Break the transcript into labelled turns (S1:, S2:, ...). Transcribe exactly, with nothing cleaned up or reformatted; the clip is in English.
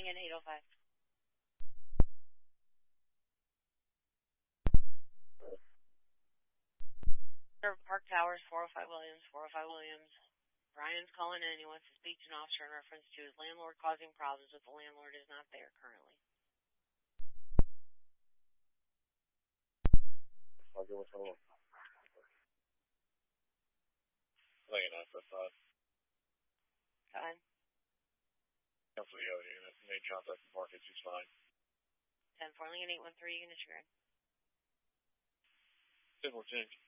S1: calling in eight oh five. Park Towers, four oh five Williams, four oh five Williams. Brian's calling in. He wants to speak to an officer in reference to his landlord causing problems, but the landlord is not there currently.
S2: I'll go with hello. Lane F F five.
S1: Go ahead.
S2: Cancel the other unit. Main contact with market is fine.
S1: ten four Lincoln eight one three, unit you're in.
S2: ten four change.